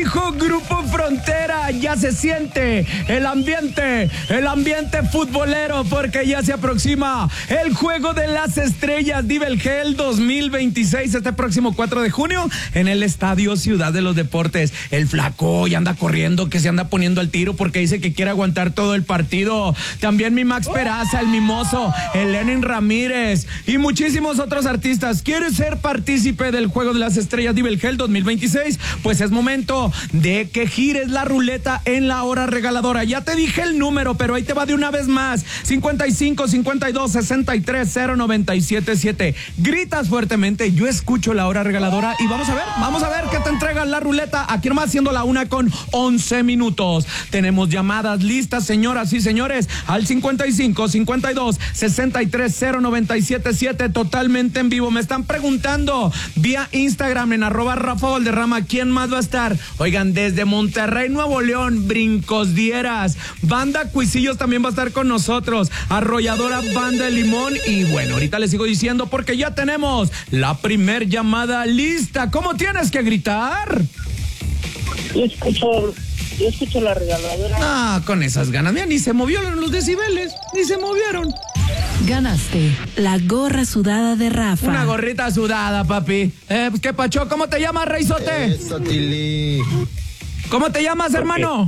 dijo Grupo Frontera, ya se siente el ambiente futbolero, porque ya se aproxima el Juego de las Estrellas Divelgel 2026, este próximo 4 de junio, en el Estadio Ciudad de los Deportes. El flaco ya anda corriendo, que se anda poniendo al tiro porque dice que quiere aguantar todo el partido. También mi Max Peraza, el Mimoso, el Lenin Ramírez y muchísimos otros artistas. ¿Quieres ser partícipe del Juego de las Estrellas Divelgel 2026? Pues es momento de que gires la ruleta en la hora regaladora. Ya te dije el número, pero ahí te va de una vez más: 55 52 63 0977. Gritas fuertemente, yo escucho la hora regaladora, y vamos a ver qué te entrega la ruleta. Aquí nomás siendo la 1:11 minutos. Tenemos llamadas listas, señoras y señores, al 55 52 63 0977, totalmente en vivo. Me están preguntando vía Instagram en @RafaValderrama quién más va a estar. Oigan, desde Monterrey, Nuevo León, Brincos Dieras, Banda Cuisillos también va a estar con nosotros, Arrolladora Banda de Limón. Y bueno, ahorita les sigo diciendo porque ya tenemos la primer llamada lista. ¿Cómo tienes que gritar? Yo escucho la regaladora. Ah, con esas ganas. Mira, ni se movieron los decibeles, ni se movieron. Ganaste la gorra sudada de Rafa. Una gorrita sudada, papi. ¿Qué pacho? ¿Cómo te llamas, Reizote? Eso, Tili. ¿Cómo te llamas, hermano?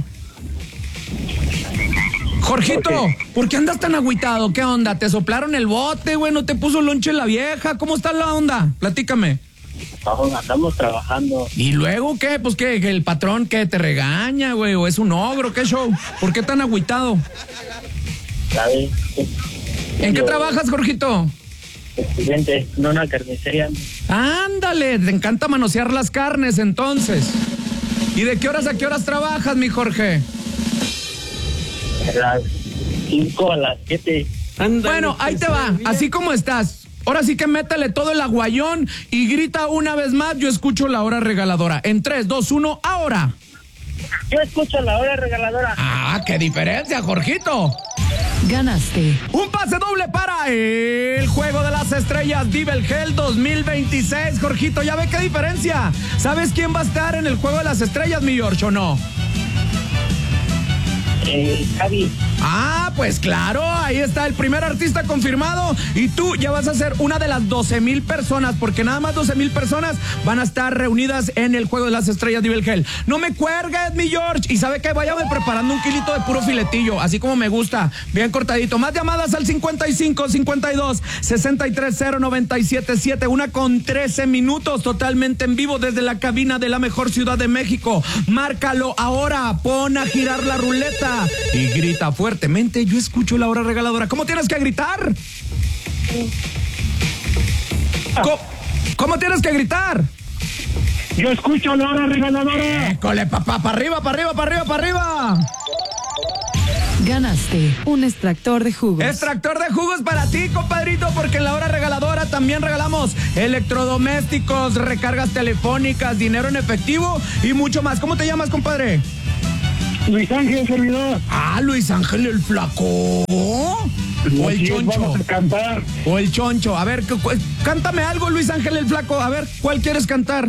Jorgito, ¿por qué andas tan agüitado? ¿Qué onda? ¿Te soplaron el bote, güey? ¿No te puso lonche la vieja? ¿Cómo está la onda? Platícame. Andamos trabajando. ¿Y luego qué? Pues que el patrón que te regaña, güey, o es un ogro, ¿qué show? ¿Por qué tan agüitado? ¿Sabes? ¿En qué trabajas, Jorgito? Presidente, no una carnicería. Ándale, te encanta manosear las carnes, entonces. ¿Y de qué horas a qué horas trabajas, mi Jorge? A las 5 a las 7. Bueno, ahí te va, así como estás. Ahora sí que métele todo el aguayón y grita una vez más. Yo escucho la hora regaladora. En 3, 2, 1, ahora. Yo escucho la hora regaladora. Ah, qué diferencia, Jorgito. Ganaste Un pase doble para el Juego de las Estrellas Divelgel 2026, Jorgito. ¿Ya ve qué diferencia? ¿Sabes quién va a estar en el Juego de las Estrellas, mi George, o no? Javi. Ah, pues claro, ahí está el primer artista confirmado, y tú ya vas a ser una de las 12,000 personas, porque nada más 12,000 personas van a estar reunidas en el Juego de las Estrellas Divelgel. No me cuelgues, mi George, y sabe que váyame preparando un kilito de puro filetillo, así como me gusta, bien cortadito. Más llamadas al 55 52 63 0977, 1:13 minutos, totalmente en vivo desde la cabina de la mejor ciudad de México. Márcalo ahora, pon a girar la ruleta y grita fuertemente. Yo escucho la hora regaladora. ¿Cómo tienes que gritar? ¿Cómo tienes que gritar? Yo escucho la hora regaladora. École, papá, para arriba, para arriba, para arriba, para arriba. Ganaste un extractor de jugos. Extractor de jugos para ti, compadrito, porque en la hora regaladora también regalamos electrodomésticos, recargas telefónicas, dinero en efectivo y mucho más. ¿Cómo te llamas, compadre? Luis Ángel, servidor. Ah, Luis Ángel el flaco. O el choncho. Vamos a cantar. O el choncho. A ver, cántame algo, Luis Ángel el flaco. A ver, ¿cuál quieres cantar?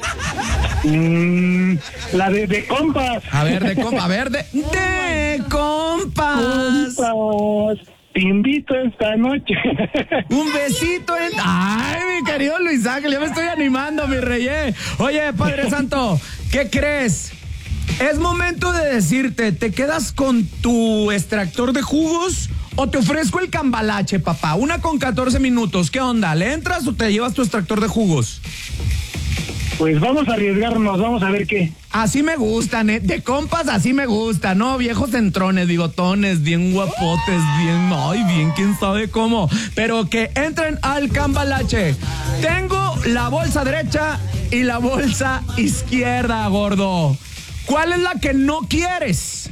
La de compas. A ver, de compas. A ver, de compas. Compas. Te invito esta noche. Un besito en... Ay, mi querido Luis Ángel, ya me estoy animando, mi rey. Oye, Padre Santo, ¿qué crees? Es momento de decirte, ¿te quedas con tu extractor de jugos o te ofrezco el cambalache, papá? 1:14 minutos. ¿Qué onda? ¿Le entras o te llevas tu extractor de jugos? Pues vamos a arriesgarnos, vamos a ver qué. Así me gustan, de compas así me gustan, ¿no? Viejos centrones, bigotones, bien guapotes, bien quién sabe cómo. Pero que entren al cambalache. Tengo la bolsa derecha y la bolsa izquierda, gordo. ¿Cuál es la que no quieres?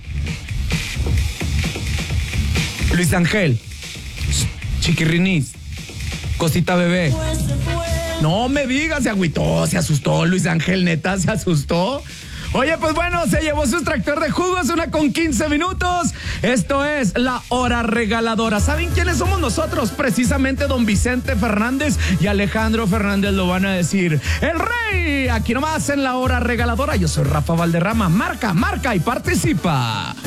Luis Ángel, chiquirrinis, cosita bebé. No me digas, se agüitó, se asustó Luis Ángel, neta, se asustó. Oye, pues bueno, se llevó su extractor de jugos, 1:15. Esto es la hora regaladora. ¿Saben quiénes somos nosotros? Precisamente don Vicente Fernández y Alejandro Fernández lo van a decir. El rey, aquí nomás en la hora regaladora. Yo soy Rafa Valderrama. Marca y participa.